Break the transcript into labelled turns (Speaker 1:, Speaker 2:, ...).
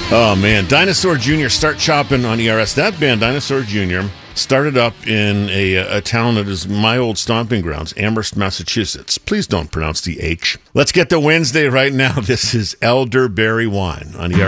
Speaker 1: Oh, man. Dinosaur Jr. Start Chopping on ERS. That band, Dinosaur Jr., started up in a town that is my old stomping grounds, Amherst, Massachusetts. Please don't pronounce the H. Let's get to Wednesday right now. This is Elderberry Wine on ERS.